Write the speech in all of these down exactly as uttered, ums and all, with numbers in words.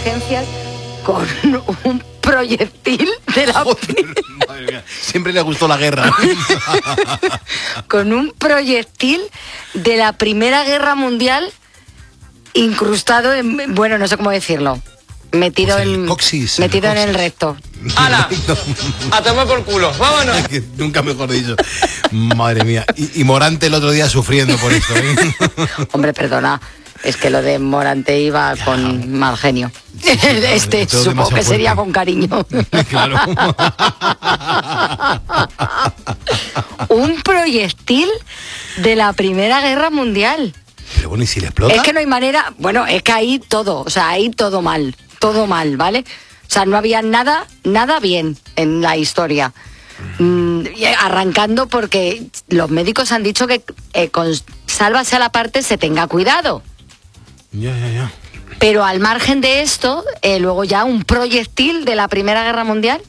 urgencias con un proyectil de la... Joder, madre mía, siempre le gustó la guerra. Con un proyectil de la Primera Guerra Mundial incrustado en... Bueno, no sé cómo decirlo. Metido Pues el en... coxis, metido el en el coxis. recto. ¡Hala! A tomar por culo, vámonos. Nunca mejor dicho. Madre mía. Y, y Morante el otro día sufriendo por esto, ¿eh? Hombre, perdona. Es que lo de Morante iba Ya. con mal genio. Sí, sí, este todo supongo que demasiado sería fuerte. con cariño. Claro. Un proyectil de la Primera Guerra Mundial. Pero bueno, ¿y si le explota? Es que no hay manera... Bueno, es que ahí todo, o sea, ahí todo mal. Todo mal, ¿vale? O sea, no había nada, nada bien en la historia. Mm, y arrancando porque los médicos han dicho que eh, con sálvase a la parte se tenga cuidado. Ya, ya, ya. Pero al margen de esto, eh, luego ya un proyectil de la Primera Guerra Mundial.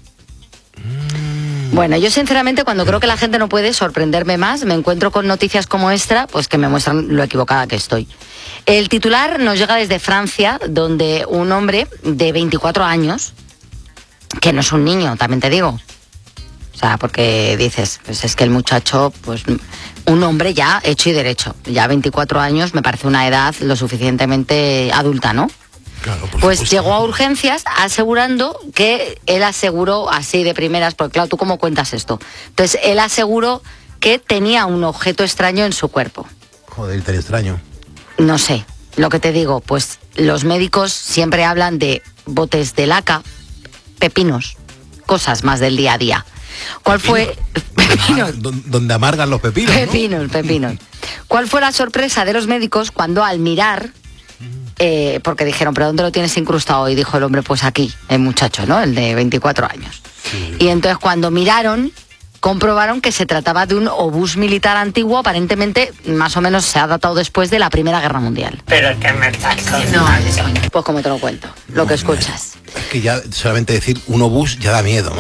Bueno, yo sinceramente cuando creo que la gente no puede sorprenderme más, me encuentro con noticias como esta, pues que me muestran lo equivocada que estoy. El titular nos llega desde Francia, donde un hombre de veinticuatro años, que no es un niño, también te digo. O sea, porque dices, pues es que el muchacho, pues un hombre ya hecho y derecho. Ya veinticuatro años me parece una edad lo suficientemente adulta, ¿no? Claro, por Pues supuesto. llegó a urgencias asegurando que él aseguró así de primeras, porque claro, ¿tú cómo cuentas esto? Entonces, él aseguró que tenía un objeto extraño en su cuerpo. Joder, tan extraño. No sé, lo que te digo, pues los médicos siempre hablan de botes de laca, pepinos, cosas más del día a día. ¿Cuál fue? Pepinos. Donde, donde amargan los pepinos, ¿no? Pepinos, pepinos. ¿Cuál fue la sorpresa de los médicos cuando al mirar, eh, porque dijeron, ¿pero dónde lo tienes incrustado? Y dijo el hombre, pues aquí, el muchacho, ¿no? El de veinticuatro años. Sí. Y entonces cuando miraron, comprobaron que se trataba de un obús militar antiguo, aparentemente más o menos se ha datado después de la Primera Guerra Mundial. Pero es que me estás No, pues como te lo cuento, lo que escuchas. Es que ya solamente decir un obús ya da miedo.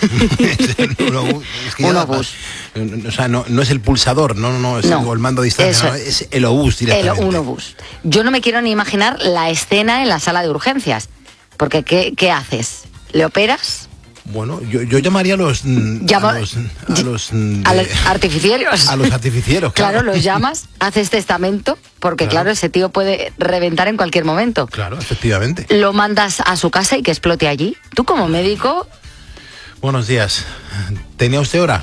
un obús, es que ya Un da- obús. O sea, no, no es el pulsador, no, no, no es No, el mando a distancia, eso no, es el obús El, directamente. un obús. Yo no me quiero ni imaginar la escena en la sala de urgencias, porque ¿qué, qué haces? ¿Le operas? Bueno, yo, yo llamaría a los... mm, Llama- a los... A los, mm, ¿A de- los artificieros? a los artificieros, claro. Claro, los llamas, haces testamento, porque Claro. claro, ese tío puede reventar en cualquier momento. Claro, efectivamente. Lo mandas a su casa y que explote allí. Tú como médico, Buenos días. ¿Tenía usted hora?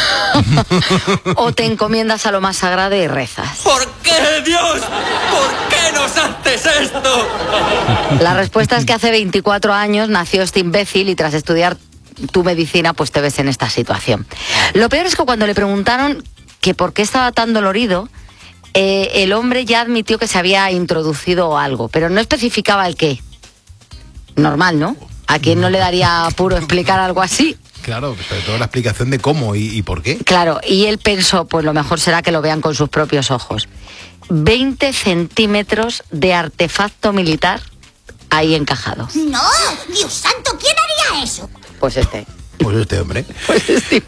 o te encomiendas a lo más sagrado y rezas. ¿Por qué, Dios? ¿Por qué nos haces esto? La respuesta es que hace veinticuatro años nació este imbécil y tras estudiar tu medicina, pues te ves en esta situación. Lo peor es que cuando le preguntaron que por qué estaba tan dolorido, eh, el hombre ya admitió que se había introducido algo, pero no especificaba el qué. Normal, ¿no? ¿A quién no le daría apuro explicar algo así? Claro, sobre todo la explicación de cómo y, y por qué. Claro, y él pensó, pues lo mejor será que lo vean con sus propios ojos. veinte centímetros de artefacto militar ahí encajado. No, Dios santo, ¿quién haría eso? Pues este. Pues este hombre. Pues este.